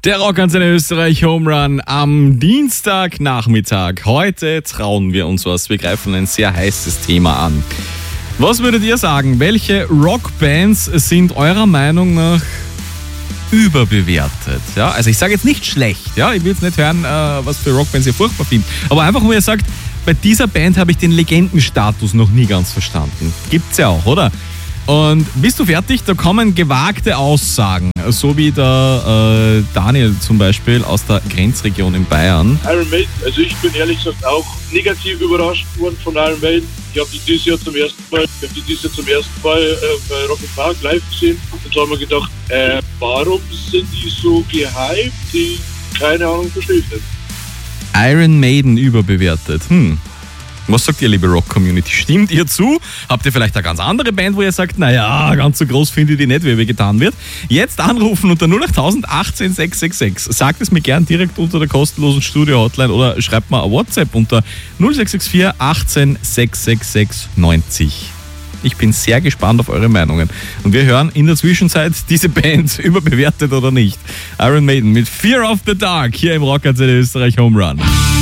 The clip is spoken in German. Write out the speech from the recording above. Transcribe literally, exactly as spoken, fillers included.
Der Rockantenne Österreich Home Run am Dienstagnachmittag. Heute trauen wir uns was. Wir greifen ein sehr heißes Thema an. Was würdet ihr sagen? Welche Rockbands sind eurer Meinung nach überbewertet? Ja, also ich sage jetzt nicht schlecht. Ja, ich will jetzt nicht hören, äh, was für Rockbands ihr furchtbar findet. Aber einfach, wo ihr sagt, bei dieser Band habe ich den Legendenstatus noch nie ganz verstanden. Gibt's ja auch, oder? Und bist du fertig? Da kommen gewagte Aussagen, so wie der äh, Daniel zum Beispiel aus der Grenzregion in Bayern. Iron Maiden, also ich bin ehrlich gesagt auch negativ überrascht worden von Iron Maiden. Ich habe die dieses Jahr zum ersten Mal, ich habe die dieses Jahr zum ersten Mal äh, bei Rock im Park live gesehen. Und so haben wir gedacht, äh, warum sind die so gehypt? Die keine Ahnung versteht nicht. Iron Maiden überbewertet. Hm. Was sagt ihr, liebe Rock-Community? Stimmt ihr zu? Habt ihr vielleicht eine ganz andere Band, wo ihr sagt, naja, ganz so groß finde ich die nicht, wie mir getan wird? Jetzt anrufen unter null acht null null achtzehn sechs sechs sechs. Sagt es mir gern direkt unter der kostenlosen Studio-Hotline oder schreibt mir ein WhatsApp unter null sechs sechs vier achtzehn sechs sechs sechs neunzig. Ich bin sehr gespannt auf eure Meinungen. Und wir hören in der Zwischenzeit diese Band, überbewertet oder nicht. Iron Maiden mit Fear of the Dark hier im Rockantenne Österreich Home Run.